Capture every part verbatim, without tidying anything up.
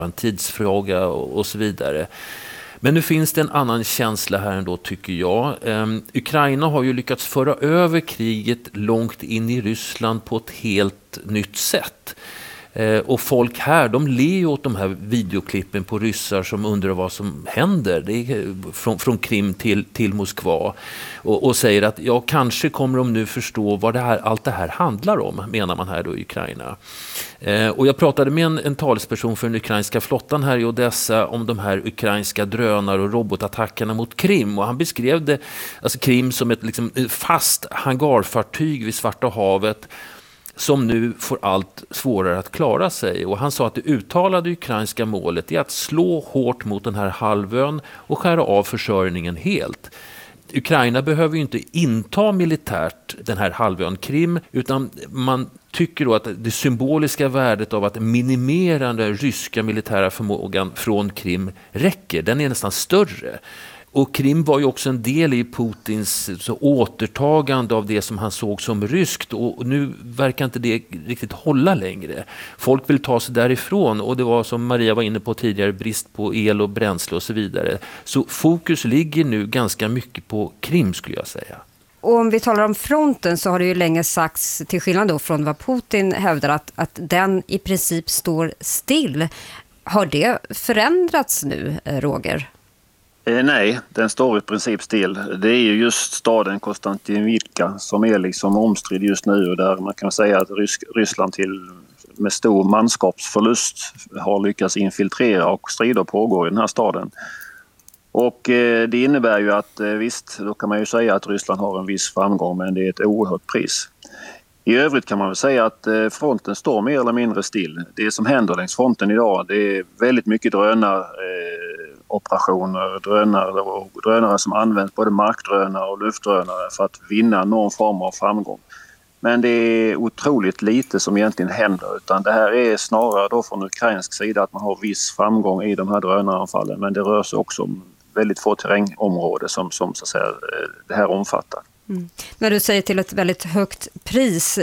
en tidsfråga och, och så vidare. Men nu finns det en annan känsla här ändå, tycker jag. Um, Ukraina har ju lyckats föra över kriget långt in i Ryssland på ett helt nytt sätt. Uh, och folk här, de ler ju åt de här videoklippen på ryssar som undrar vad som händer. Det är från, från Krim till, till Moskva. Och, och säger att ja, kanske kommer de nu förstå vad det här, allt det här handlar om, menar man här då i Ukraina. Eh, och jag pratade med en, en talesperson för den ukrainska flottan här i Odessa om de här ukrainska drönar- och robotattackerna mot Krim. Och han beskrev det, alltså Krim som ett liksom, fast hangarfartyg vid Svarta havet som nu får allt svårare att klara sig. Och han sa att det uttalade ukrainska målet är att slå hårt mot den här halvön och skära av försörjningen helt. Ukraina behöver ju inte inta militärt den här halvön Krim, utan man tycker då att det symboliska värdet av att minimera den ryska militära förmågan från Krim räcker. Den är nästan större. Och Krim var ju också en del i Putins så, återtagande av det som han såg som ryskt, och nu verkar inte det riktigt hålla längre. Folk vill ta sig därifrån, och det var, som Maria var inne på tidigare, brist på el och bränsle och så vidare. Så fokus ligger nu ganska mycket på Krim, skulle jag säga. Och om vi talar om fronten, så har det ju länge sagts, till skillnad då från vad Putin hävdar, att, att den i princip står still. Har det förändrats nu, Roger? Eh, nej, den står i princip still. Det är ju just staden Konstantinivka som är liksom omstridd just nu, och där man kan säga att Rys- Ryssland till, med stor manskapsförlust har lyckats infiltrera, och strider pågår i den här staden. Och eh, det innebär ju att eh, visst, då kan man ju säga att Ryssland har en viss framgång, men det är ett oerhört pris. I övrigt kan man väl säga att eh, fronten står mer eller mindre still. Det som händer längs fronten idag, det är väldigt mycket drönar eh, operationer, drönare och drönare som används, både markdrönare och luftdrönare, för att vinna någon form av framgång. Men det är otroligt lite som egentligen händer, utan det här är snarare då från ukrainsk sida att man har viss framgång i de här drönaranfallen, men det rör sig också om väldigt få terrängområden som, som så att säga, det här omfattar. Mm. När du säger till ett väldigt högt pris,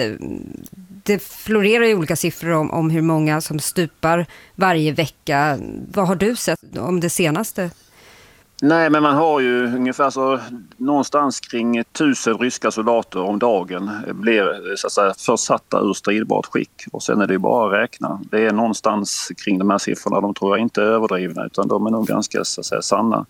det florerar ju olika siffror om, om hur många som stupar varje vecka. Vad har du sett om det senaste? Nej, men man har ju ungefär så någonstans kring tusen ryska soldater om dagen blir så att säga försatta ur stridbart skick, och sen är det ju bara att räkna. Det är någonstans kring de här siffrorna, de tror jag inte är överdrivna, utan de är nog ganska så att säga sanna.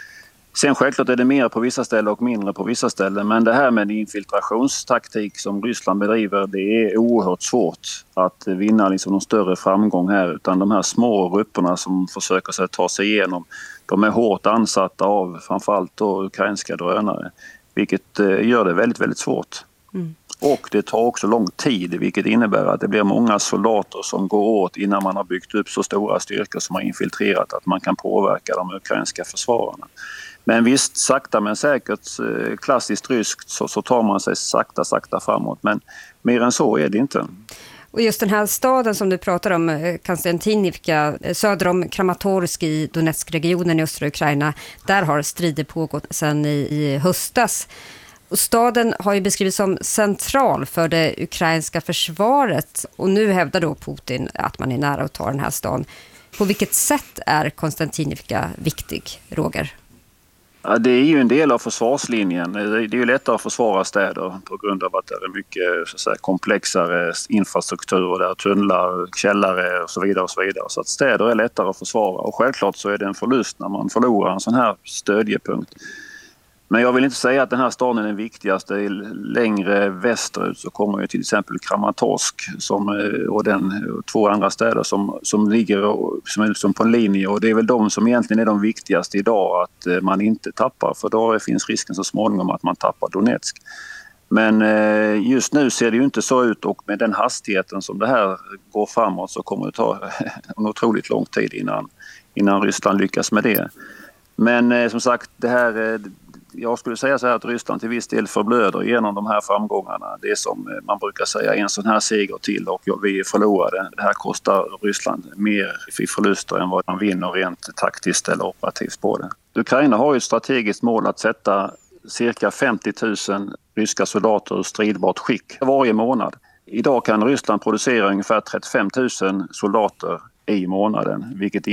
Sen självklart är det mer på vissa ställen och mindre på vissa ställen, men det här med infiltrationstaktik som Ryssland bedriver, det är oerhört svårt att vinna liksom någon större framgång här, utan de här små grupperna som försöker sig ta sig igenom, de är hårt ansatta av framförallt då ukrainska drönare, vilket gör det väldigt, väldigt svårt. Mm. Och det tar också lång tid, vilket innebär att det blir många soldater som går åt innan man har byggt upp så stora styrkor som har infiltrerat att man kan påverka de ukrainska försvararna. Men visst, sakta men säkert, klassiskt ryskt, så, så tar man sig sakta, sakta framåt. Men mer än så är det inte. Och just den här staden som du pratar om, Konstantinivka, söder om Kramatorsk i Donetskregionen i östra Ukraina, där har strider pågått sedan i, i höstas. Och staden har ju beskrivits som central för det ukrainska försvaret, och nu hävdar då Putin att man är nära att ta den här staden. På vilket sätt är Konstantinivka viktig, Roger? Ja, det är ju en del av försvarslinjen. Det är ju lättare att försvara städer på grund av att det är mycket så att säga, komplexare infrastruktur, där tunnlar, källare och så vidare och så vidare. Så att städer är lättare att försvara, och självklart så är det en förlust när man förlorar en sån här stödjepunkt. Men jag vill inte säga att den här staden är den viktigaste. Längre västerut så kommer ju till exempel Kramatorsk som, och den, och två andra städer som, som ligger som är som på en linje, och det är väl de som egentligen är de viktigaste idag att man inte tappar, för då finns risken så småningom att man tappar Donetsk. Men just nu ser det ju inte så ut, och med den hastigheten som det här går framåt så kommer det ta en otroligt lång tid innan, innan Ryssland lyckas med det. Men som sagt, det här... Jag skulle säga så här att Ryssland till viss del förblöder genom de här framgångarna. Det är som man brukar säga, en sån här seger till och vi förlorade. Det här kostar Ryssland mer i förluster än vad man vinner rent taktiskt eller operativt på det. Ukraina har ju ett strategiskt mål att sätta cirka femtio tusen ryska soldater ur stridbart skick varje månad. Idag kan Ryssland producera ungefär trettiofem tusen soldater i månaden, vilket